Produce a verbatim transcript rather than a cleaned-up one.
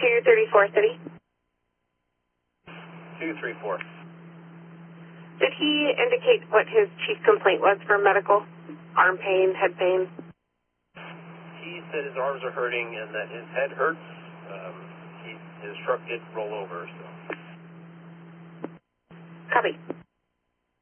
two thirty-four City. two three four. Did he indicate what his chief complaint was for medical? Arm pain, head pain? He said his arms are hurting and that his head hurts. Um, he, his truck did roll over, so.